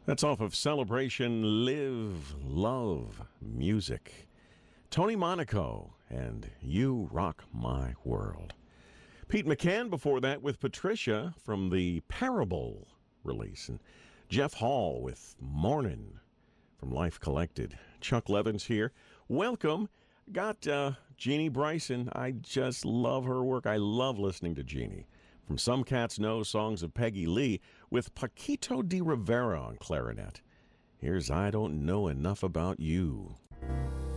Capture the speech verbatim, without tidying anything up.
That's off of Celebration Live Love Music. Tony Monaco and You Rock My World. Pete McCann before that with Patricia from the Parable release. And Jeff Hall with Mornin' from Life Collected. Chuck Levins here. Welcome. Got uh, Jeannie Bryson. I just love her work. I love listening to Jeannie. From Some Cats Know Songs of Peggy Lee with Paquito de Rivera on clarinet. Here's I Don't Know Enough About You.